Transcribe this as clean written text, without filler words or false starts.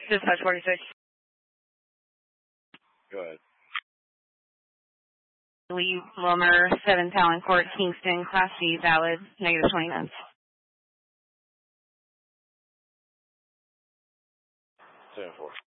Dispatch 46. Go ahead. Lee Wilmer, 7 Talon Court, Kingston, Class C, valid, negative 20 minutes. 10-4.